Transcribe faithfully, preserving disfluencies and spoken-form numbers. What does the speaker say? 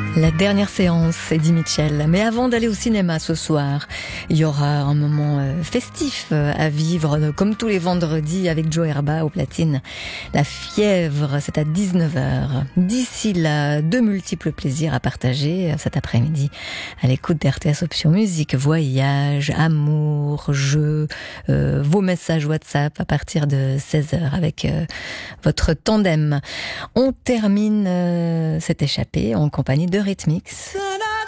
La dernière séance, Eddie Mitchell. Mais avant d'aller au cinéma ce soir, il y aura un moment festif à vivre, comme tous les vendredis avec Joe Herba au platine. La fièvre, c'est à dix-neuf heures. D'ici là, de multiples plaisirs à partager cet après-midi à l'écoute d'R T S Option Musique, voyage, amour, jeux, euh, vos messages WhatsApp à partir de seize heures avec euh, votre tandem. On termine euh, cette échappée en compagnie de Rhythmix.